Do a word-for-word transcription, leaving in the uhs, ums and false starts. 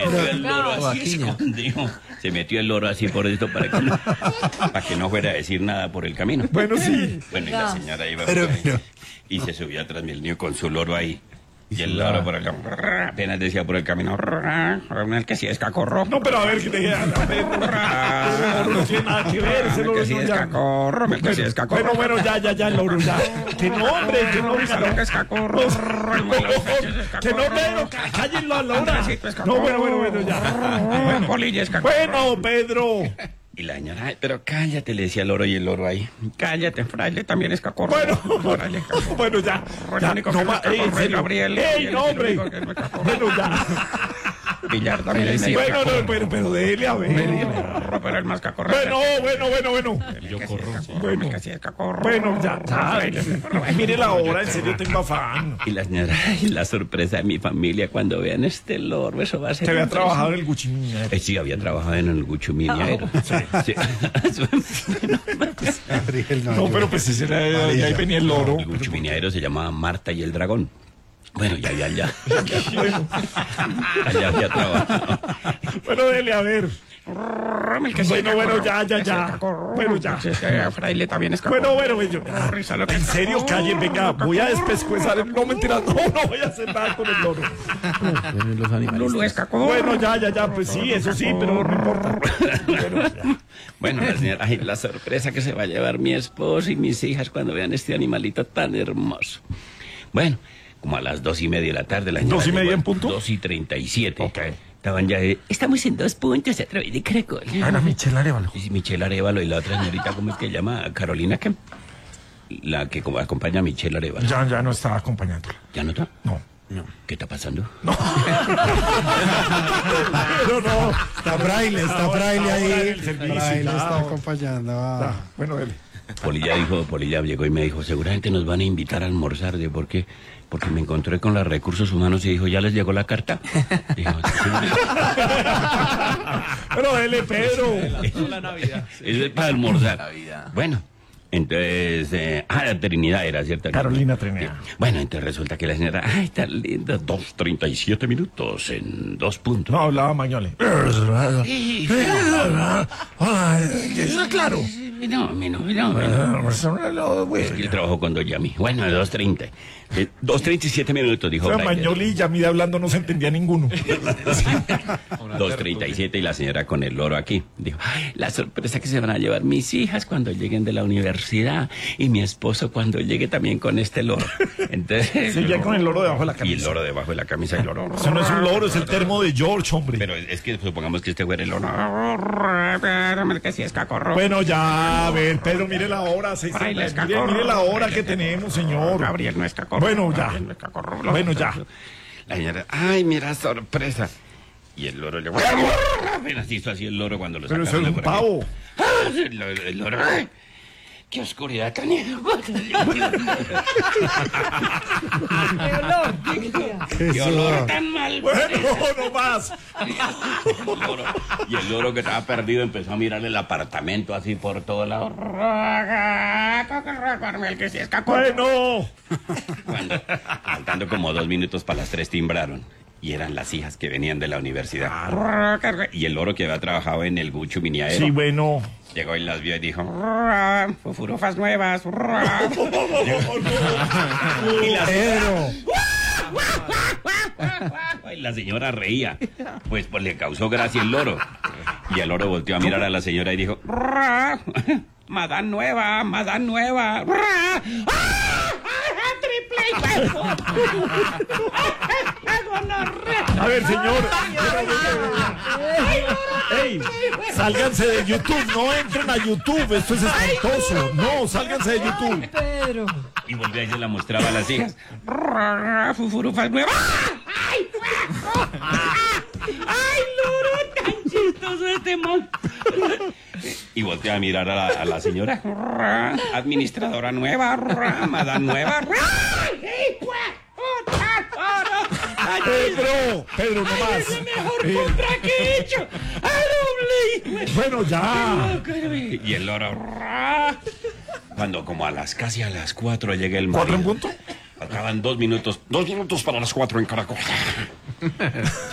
metió el loro así escondido. Se metió el loro así por esto para que no, para que no fuera a decir nada por el camino. Bueno, sí. Bueno, y la señora iba Pero, pero... y se subió atrás del niño con su loro ahí. Y el loro por el apenas decía por el camino, el que sí es cacorro. No, pero a ver, que te queda. No tiene nada que ver, ese loro que sí es cacorro, el que sí es cacorro. Bueno, bueno, ya, ya, ya, el loro, ya. Que no, hombre, que no, que es cacorro. Que no, Pedro, cállenlo a la hora. No, bueno, bueno, bueno, ya. Bueno, Polilla es cacorro. Bueno, Pedro. Y la señora, ay, pero cállate, le decía el loro y el loro ahí. Cállate, fraile, también es cacorro. Bueno, fraile, cacorro. bueno, ya. Ya, no más, ey, en serio. Ey, no, hombre. Bueno, ya. Villar también es bueno, no, pero, pero dele a ver. Pero el más cacorro. Bueno, bueno, bueno, bueno. Yo corro. Bueno, casi es cacorro. Bueno, ya, ya. Mire la hora, en serio tengo afán. Y la señora, ay, la sorpresa de mi familia cuando vean este loro, eso va a ser. ¿Se había trabajado en el Guchiminiaero? Eh, sí, había trabajado en el Guchiminiaero. Sí. No, pero pues ese era, de ahí venía el loro. El Guchiminiaero se llamaba Marta y el Dragón. Bueno, ya, ya, ya. Bueno, Allá había trabajado. bueno, dele a ver. Bueno, bueno, ya, ya, ya. Bueno, ya. Fraile también es Bueno, bueno, bueno. En serio, calle, venga, voy a despescuezar. No, mentira, no, no voy a hacer nada con el loro. Lulu es cacorro. Bueno, ya, ya, ya, pues sí, eso sí, pero no importa. Bueno, bueno, la señora, ay, la sorpresa que se va a llevar mi esposo y mis hijas cuando vean este animalito tan hermoso. Bueno, como a las dos y media de la tarde. La ¿Dos y media llegó, en punto? Dos y treinta y siete. Ok. Estaban ya... Eh, estamos en dos puntos a través de Caracol. Ah, era Michelle Arevalo. Sí, Michelle Arevalo y la otra señorita, ¿cómo es que llama? Carolina, ¿qué? La que como acompaña a Michelle Arevalo. Ya, ya no estaba acompañándola. ¿Ya no está? No. No. ¿Qué está pasando? No. Pero no. Está Braille, está Braille ahí. El servicio, Braille claro. está acompañando a... Ah, bueno, dele. Polilla dijo, Polilla llegó y me dijo, seguramente nos van a invitar a almorzar, ¿de por qué? Porque me encontré con los recursos humanos y dijo, ¿ya les llegó la carta? Dijo, sí. Pero dele, Pedro. La Navidad. Eso es para almorzar. Bueno, entonces, eh, ah, la Trinidad era, ¿cierto? Carolina Trinidad. Sí. Bueno, entonces resulta que la señora, ay, está linda, dos treinta y siete minutos en dos puntos. No, hablaba Mañole. Sí, Eso es claro. no, no, no, no. Es que él trabajó con Don Yami. Bueno, dos treinta. Eh, dos treinta y siete minutos, dijo. O sea, Braille. Mañoli y Yamida hablando no se entendía ninguno. dos treinta y siete y la señora con el loro aquí. Dijo, ay, la sorpresa que se van a llevar mis hijas cuando lleguen de la universidad y mi esposo cuando llegue también con este loro. Entonces... Sí, ya con el loro debajo de la Y camisa. el loro debajo de la camisa y el loro... Eso no es un loro, es el termo de George, hombre. Pero es que supongamos que este fuera el loro... Que sí es cacorro. Bueno, ya, a ver, Pedro, mire la hora. Seis, Ay, mire, es cacorro. mire la hora que tenemos, señor. Gabriel no es cacorro. Bueno, ya. Gabriel no es cacorro. Bueno, ya. La señora, ay, mira, sorpresa. Y el loro le... Apenas hizo así el loro cuando lo Pero eso sacaron es de un por aquí. pavo. Ah, el, el loro... ay, ¡qué oscuridad tan... ¡Qué olor tan mal! Bueno, no más. El loro. Y el loro que estaba perdido empezó a mirar el apartamento así por todo lado. El que sí es cacorro. Bueno. Cuando, faltando como dos minutos para las tres, timbraron. Y eran las hijas que venían de la universidad. Y el loro que había trabajado en el Gucho Miniaero. Sí, bueno. Llegó y las vio y dijo, fufurufas nuevas. Y la Pedro. Y la señora reía. Pues, pues le causó gracia el loro. Y el loro volteó a mirar a la señora y dijo, madame nueva, madame nueva. A ver, señor. Ey, sálganse de YouTube, no entren a YouTube, esto es espantoso. No, sálganse de YouTube. Pedro. Y volvió y se la mostraba a las hijas. Fufurufas nuevas. ¡Ay, ¡ay, loro! ¡Tan chistoso este man! Y volteó a mirar a la, a la señora. Administradora nueva, madame nueva. Pedro, Pedro, no más. Es el mejor contra que he hecho. Bueno, ya. Y el loro. Cuando como a las casi a las cuatro llega el ¿Cuatro en marido. punto? Faltaban dos minutos. Dos minutos para las cuatro en Caracol.